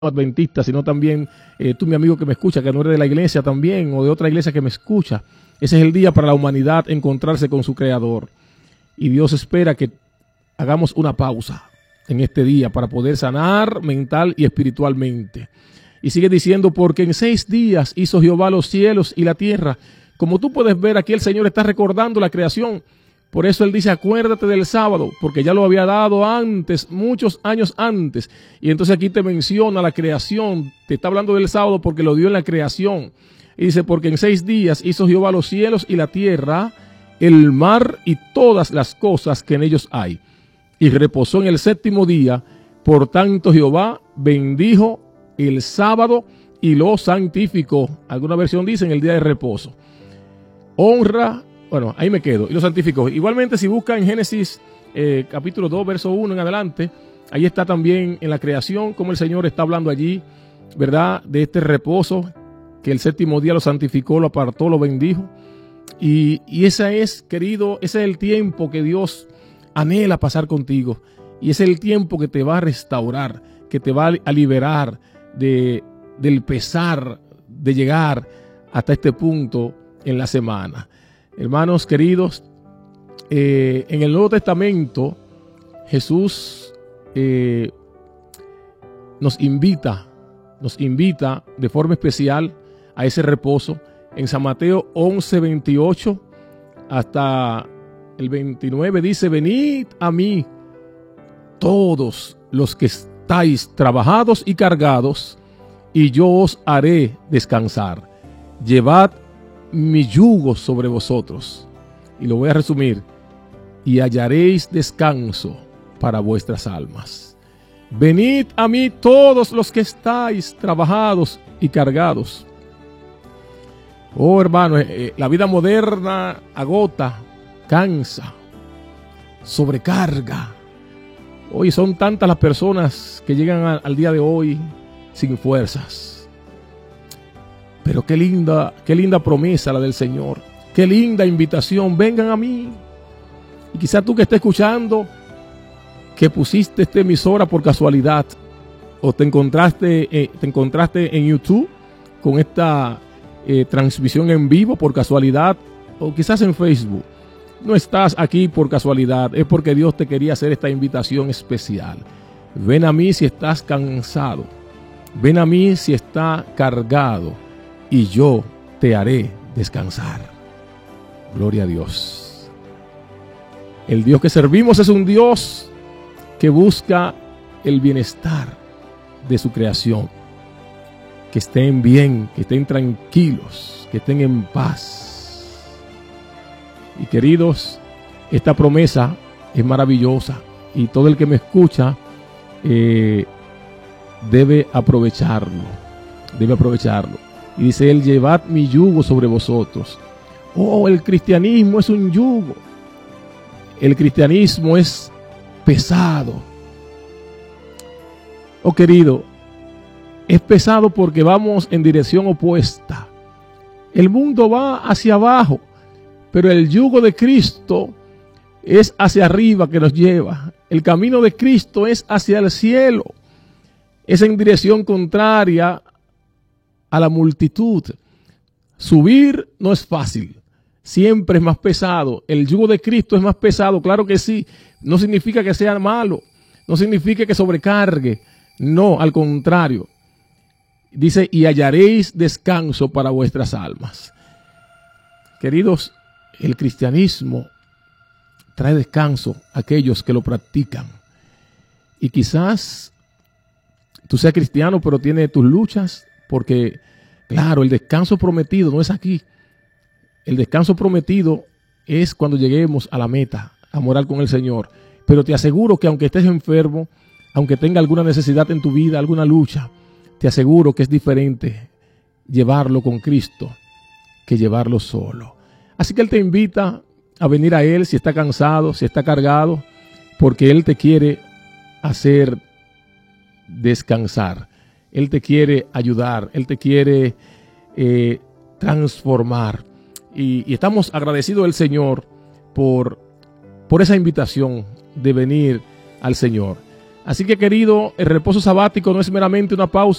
adventista, sino también tú, mi amigo que me escucha, que no eres de la iglesia también, o de otra iglesia que me escucha. Ese es el día para la humanidad encontrarse con su Creador. Y Dios espera que hagamos una pausa en este día para poder sanar mental y espiritualmente. Y sigue diciendo, porque en 6 días hizo Jehová los cielos y la tierra. Como tú puedes ver, aquí el Señor está recordando la creación. Por eso Él dice, acuérdate del sábado, porque ya lo había dado antes, muchos años antes. Y entonces aquí te menciona la creación, te está hablando del sábado porque lo dio en la creación. Y dice, porque en 6 días hizo Jehová los cielos y la tierra, el mar y todas las cosas que en ellos hay. Y reposó en el 7º día, por tanto Jehová bendijo el sábado y lo santificó. Alguna versión dice en el día de reposo. Honra. Bueno, ahí me quedo. Y lo santificó. Igualmente, si busca en Génesis capítulo 2, verso 1 en adelante, ahí está también en la creación, como el Señor está hablando allí, ¿verdad? De este reposo, que el 7º día lo santificó, lo apartó, lo bendijo. Y esa es, querido, ese es el tiempo que Dios anhela pasar contigo. Y ese es el tiempo que te va a restaurar, que te va a liberar del pesar de llegar hasta este punto en la semana. Hermanos queridos, en el Nuevo Testamento Jesús nos invita de forma especial a ese reposo. En San Mateo 11:28 hasta el 29 dice, venid a mí todos los que estáis trabajados y cargados, y yo os haré descansar. Llevad mi yugo sobre vosotros. Y lo voy a resumir. Y hallaréis descanso para vuestras almas. Venid a mí todos los que estáis trabajados y cargados. Oh, hermano, la vida moderna agota, cansa, sobrecarga. Hoy son tantas las personas que llegan al día de hoy sin fuerzas. Pero qué linda promesa la del Señor. Qué linda invitación. Vengan a mí. Y quizás tú que estés escuchando, que pusiste esta emisora por casualidad, o te encontraste en YouTube con esta transmisión en vivo por casualidad, o quizás en Facebook. No estás aquí por casualidad, es porque Dios te quería hacer esta invitación especial. Ven a mí si estás cansado. Ven a mí si estás cargado. Y yo te haré descansar. Gloria a Dios. El Dios que servimos es un Dios que busca el bienestar de su creación. Que estén bien, que estén tranquilos, que estén en paz. Y queridos, esta promesa es maravillosa. Y todo el que me escucha debe aprovecharlo. Debe aprovecharlo. Y dice él, llevad mi yugo sobre vosotros. Oh, el cristianismo es un yugo. El cristianismo es pesado. Oh, querido, es pesado porque vamos en dirección opuesta. El mundo va hacia abajo, pero el yugo de Cristo es hacia arriba que nos lleva. El camino de Cristo es hacia el cielo. Es en dirección contraria a la multitud. Subir no es fácil, siempre es más pesado. El yugo de Cristo es más pesado, claro que sí. No significa que sea malo, no significa que sobrecargue, no, al contrario. Dice, y hallaréis descanso para vuestras almas. Queridos, el cristianismo trae descanso a aquellos que lo practican. Y quizás tú seas cristiano, pero tienes tus luchas. Porque, claro, el descanso prometido no es aquí. El descanso prometido es cuando lleguemos a la meta, a morar con el Señor. Pero te aseguro que aunque estés enfermo, aunque tenga alguna necesidad en tu vida, alguna lucha, te aseguro que es diferente llevarlo con Cristo que llevarlo solo. Así que Él te invita a venir a Él si está cansado, si está cargado, porque Él te quiere hacer descansar. Él te quiere ayudar, Él te quiere transformar. Y estamos agradecidos al Señor por esa invitación de venir al Señor. Así que, querido, el reposo sabático no es meramente una pausa